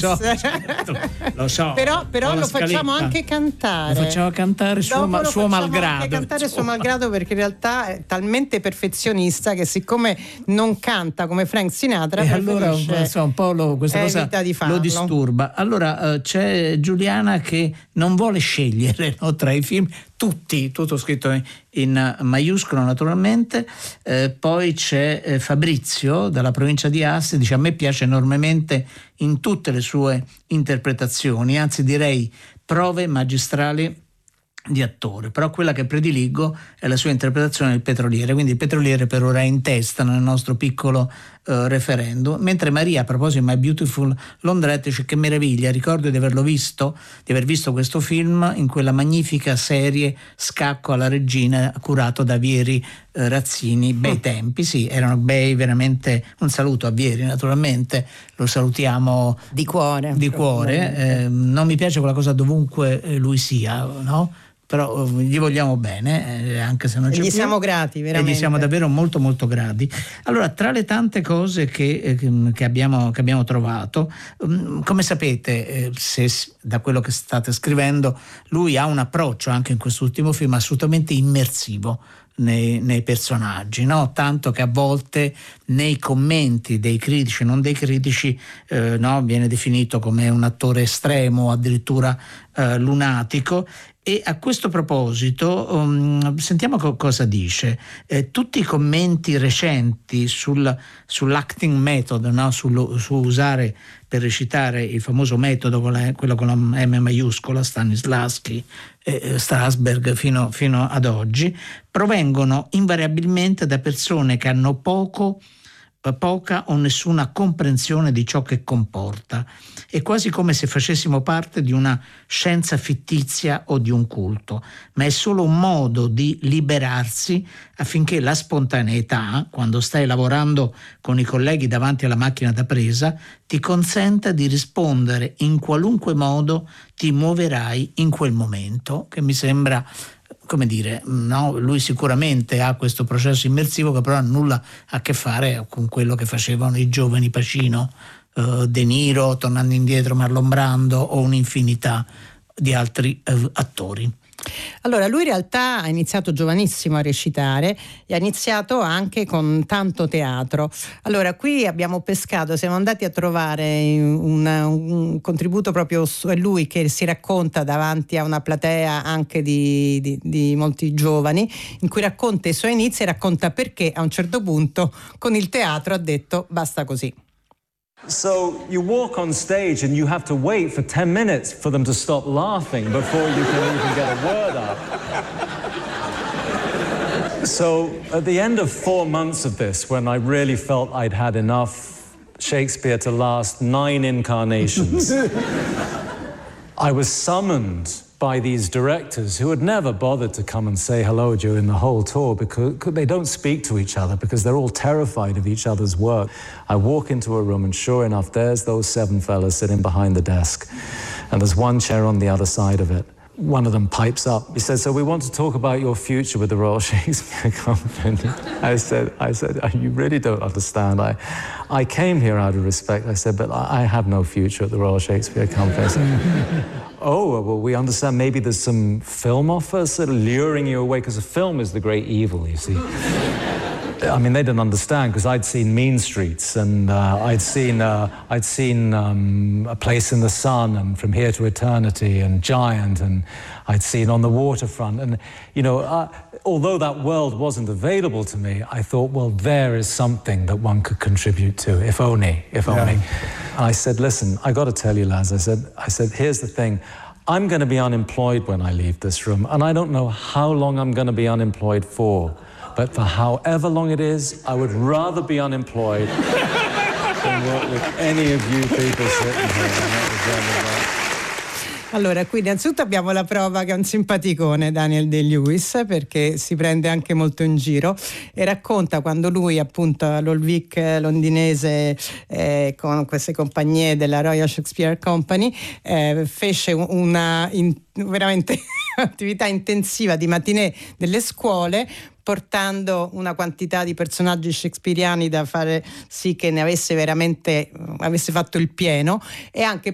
certo, lo so. Però lo facciamo anche cantare. Lo facciamo cantare suo malgrado. Anche cantare suo malgrado, perché in realtà è talmente perfezionista che siccome non canta come Frank Sinatra, e allora un po' questa cosa lo disturba. Allora c'è Giuliana che non vuole scegliere, no, tra i film, tutto scritto in maiuscolo naturalmente. Poi c'è Fabrizio dalla provincia di Asti, dice: a me piace enormemente in tutte le sue interpretazioni, anzi direi prove magistrali di attore, però quella che prediligo è la sua interpretazione del Petroliere, quindi il Petroliere per ora è in testa nel nostro piccolo referendum. Mentre Maria, a proposito di My Beautiful Laundrette, dice: che meraviglia, ricordo di aver visto questo film in quella magnifica serie Scacco alla regina curato da Vieri Razzini. Bei tempi, sì, erano bei veramente. Un saluto a Vieri, naturalmente lo salutiamo di cuore. Non mi piace quella cosa dovunque lui sia, no? Però gli vogliamo bene, anche se non c'è più. Gli siamo grati, veramente. E gli siamo davvero molto molto grati. Allora, tra le tante cose che abbiamo trovato, come sapete, se da quello che state scrivendo, lui ha un approccio anche in quest'ultimo film assolutamente immersivo nei personaggi, no? Tanto che a volte nei commenti dei critici, non dei critici, no, viene definito come un attore estremo, addirittura lunatico. E a questo proposito sentiamo cosa dice. Tutti i commenti recenti sull'acting method, no? su usare per recitare il famoso metodo, quello con la M maiuscola, Stanislavski, Strasberg fino ad oggi, provengono invariabilmente da persone che hanno poca o nessuna comprensione di ciò che comporta. È quasi come se facessimo parte di una scienza fittizia o di un culto, ma è solo un modo di liberarsi affinché la spontaneità, quando stai lavorando con i colleghi davanti alla macchina da presa, ti consenta di rispondere in qualunque modo ti muoverai in quel momento, che mi sembra, come dire, no, lui sicuramente ha questo processo immersivo che però ha nulla a che fare con quello che facevano i giovani Pacino, De Niro, tornando indietro Marlon Brando o un'infinità di altri attori. Allora, lui in realtà ha iniziato giovanissimo a recitare e ha iniziato anche con tanto teatro. Allora, qui siamo andati a trovare un contributo proprio è lui che si racconta davanti a una platea anche di molti giovani, in cui racconta i suoi inizi e racconta perché a un certo punto con il teatro ha detto basta così. So you walk on stage and you have to wait for 10 minutes for them to stop laughing before you can even get a word out. So at the end of 4 months of this, when I really felt I'd had enough Shakespeare to last 9 incarnations, I was summoned by these directors who had never bothered to come and say hello during the whole tour because they don't speak to each other because they're all terrified of each other's work. I walk into a room and sure enough, there's those 7 fellas sitting behind the desk and there's one chair on the other side of it. One of them pipes up. He said, so we want to talk about your future with the Royal Shakespeare Company. I said, you really don't understand. I came here out of respect. I said, but I have no future at the Royal Shakespeare Company. I said, oh, well, we understand maybe there's some film offers that are luring you away, because a film is the great evil, you see. I mean, they didn't understand because I'd seen Mean Streets and I'd seen A Place in the Sun and From Here to Eternity and Giant, and I'd seen On the Waterfront. And, you know, although that world wasn't available to me, I thought, well, there is something that one could contribute to, if only. And I said, listen, I got to tell you, lads, I said, here's the thing. I'm going to be unemployed when I leave this room, and I don't know how long I'm going to be unemployed for. But for however long it is, I would rather be unemployed than work with any of you people sitting here. Allora, qui innanzitutto abbiamo la prova che è un simpaticone Daniel Day-Lewis, perché si prende anche molto in giro e racconta quando lui appunto all'Old Vic londinese con queste compagnie della Royal Shakespeare Company fece veramente attività intensiva di matinée delle scuole, portando una quantità di personaggi shakespeariani da fare sì che ne avesse fatto il pieno, e anche